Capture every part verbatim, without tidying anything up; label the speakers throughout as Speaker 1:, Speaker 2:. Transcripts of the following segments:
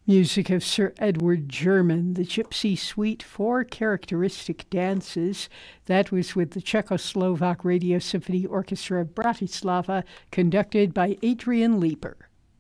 Speaker 1: Music of Sir Edward German, the Gypsy Suite, Four Characteristic Dances. That was with the Czechoslovak Radio Symphony Orchestra of Bratislava, conducted by Adrian Leeper.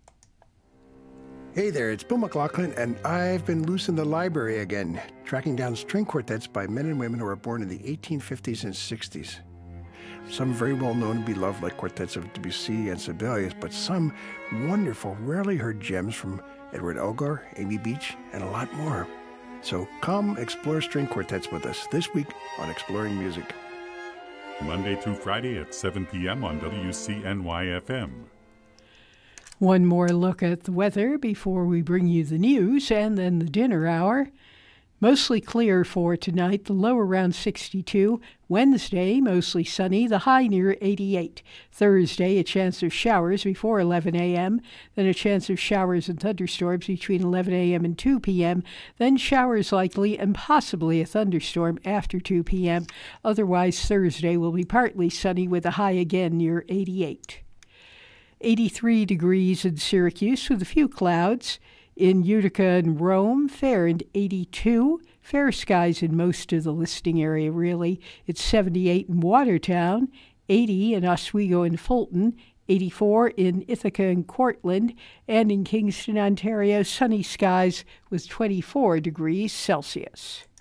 Speaker 2: Hey there, it's Bill McLaughlin, and I've been loose in the library again, tracking down string quartets by men and women who were born in the eighteen fifties and sixties. Some very well known and beloved, like quartets of Debussy and Sibelius, but some wonderful, rarely heard gems from Edward Elgar, Amy Beach, and a lot more. So come explore string quartets with us this week on Exploring Music.
Speaker 3: Monday through Friday at seven p.m. on W C N Y F M.
Speaker 1: One more look at the weather before we bring you the news and then the dinner hour. Mostly clear for tonight, the low around sixty-two. Wednesday, mostly sunny, the high near eighty-eight. Thursday, a chance of showers before eleven a.m., then a chance of showers and thunderstorms between eleven a.m. and two p.m., then showers likely and possibly a thunderstorm after two p.m. Otherwise, Thursday will be partly sunny with a high again near eighty-eight. eighty-three degrees in Syracuse with a few clouds. In Utica and Rome, fair and eighty-two. Fair skies in most of the listing area, really. It's seventy-eight in Watertown, eighty in Oswego and Fulton, eighty-four in Ithaca and Cortland, and in Kingston, Ontario, sunny skies with twenty-four degrees Celsius.